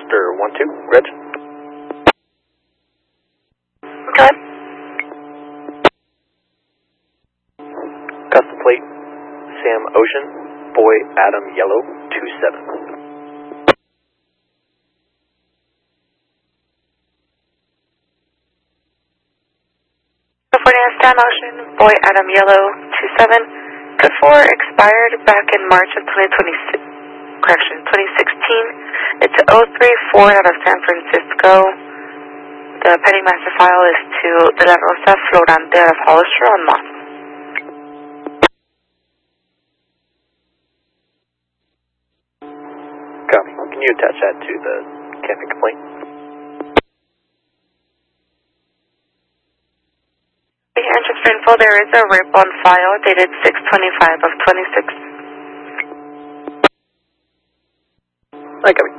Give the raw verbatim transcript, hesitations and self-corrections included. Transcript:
Buster one two, Reg. Okay. Custom plate, Sam Ocean, Boy Adam Yellow two seven. California Sam Ocean, Boy Adam Yellow two seven. Code four expired back in March of twenty twenty-six. Correction, twenty sixteen. It's oh three four out of San Francisco. The pending master file is to De La Rosa Florante of Hollister on Moss. Copy. Can you attach that to the camping complaint? And just for info, there is a R I P on file dated six twenty-five of twenty-six. I copy.